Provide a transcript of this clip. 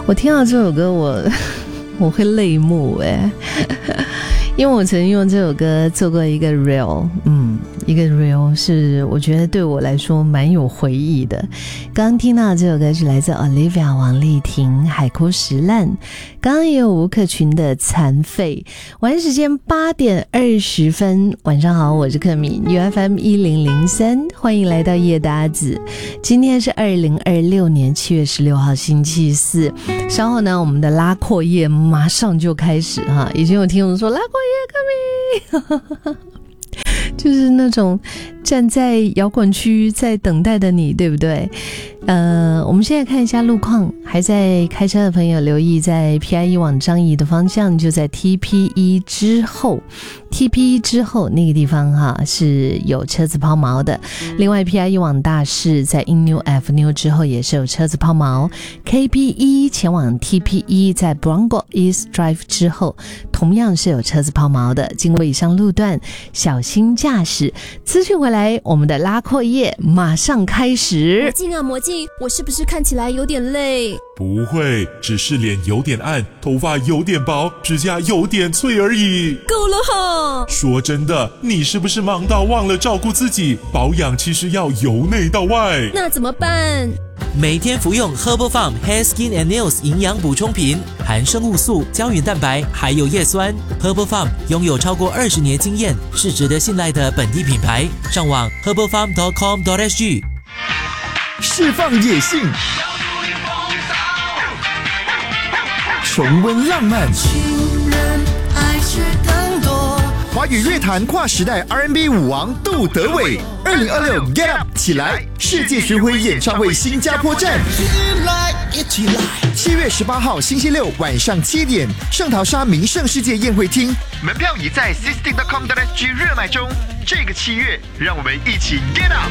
我听到这首歌我会泪目因为我曾经用这首歌做过一个 reel， 一个 reel 是我觉得对我来说蛮有回忆的。刚刚听到的这首歌是来自 Olivia 王丽婷海枯石烂，刚刚也有吴克群的残废。晚时间8点20分，晚上好，我是克敏 UFM 1003，欢迎来到夜搭子。今天是2026年7月16号星期四，稍后呢我们的拉阔夜马上就开始哈，已经有听众说拉阔夜克敏就是那种站在摇滚区在等待的你，对不对？我们现在看一下路况，还在开车的朋友留意，在 PIE 往张掖的方向，就在 TPE 之后那个地方哈是有车子抛锚的。另外 PIE 往大市在 Innew Avenue 之后也是有车子抛锚。KPE 前往 TPE 在 Bronco East Drive 之后同样是有车子抛锚的，经过以上路段小心驾驶。资讯回来，我们的拉阔夜马上开始。 魔镜，我是不是看起来有点累？ 不会，只是脸有点暗，头发有点薄，指甲有点脆而已。 够了哈！ 说真的，你是不是忙到忘了照顾自己？保养其实要由内到外。 那怎么办？ 每天服用 Herbal Farm Hair Skin and Nails 营养补充品，含生物素、胶原蛋白，还有叶酸。Herbal Farm 拥有超过20年经验，是值得信赖的本地品牌。上网 herbalfarm.com.sg。 释放野性，重温浪漫，华语乐坛跨时代 R&B 舞王杜德伟，2026 Get Up 起来世界巡回演唱会新加坡站，7月18号星期六晚上7点，圣淘沙名胜世界宴会厅，门票已在 system.com.sg 热卖中。这个7月，让我们一起 Get Up！